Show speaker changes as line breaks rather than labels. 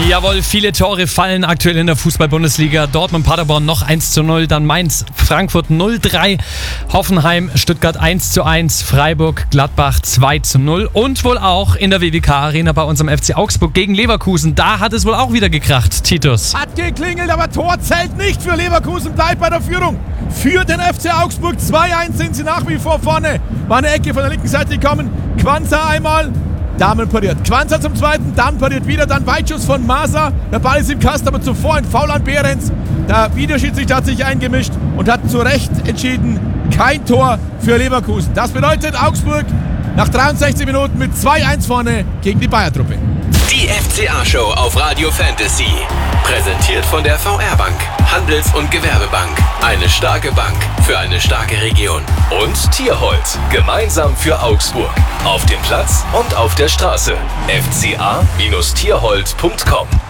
Jawohl, viele Tore fallen aktuell in der Fußball-Bundesliga. Dortmund, Paderborn noch 1:0, dann Mainz, Frankfurt 0:3, Hoffenheim, Stuttgart 1:1, Freiburg, Gladbach 2:0 und wohl auch in der WWK-Arena bei unserem FC Augsburg gegen Leverkusen. Da hat es wohl auch wieder gekracht, Titus.
Hat geklingelt, aber Tor zählt nicht für Leverkusen, bleibt bei der Führung. Für den FC Augsburg 2:1 sind sie nach wie vor vorne. War eine Ecke von der linken Seite gekommen. Quansah einmal. Damen pariert. Quansah zum zweiten, dann pariert wieder, dann Weitschuss von Masa. Der Ball ist im Kasten, aber zuvor ein Foul an Behrens. Der Videoschiedsrichter hat sich eingemischt und hat zu Recht entschieden, kein Tor für Leverkusen. Das bedeutet Augsburg nach 63 Minuten mit 2:1 vorne gegen die Bayer-Truppe.
Die FCA-Show auf Radio Fantasy. Präsentiert von der VR-Bank. Handels- und Gewerbebank. Eine starke Bank für eine starke Region. Und Tierholz. Gemeinsam für Augsburg. Auf dem Platz und auf der Straße. fca-tierholz.com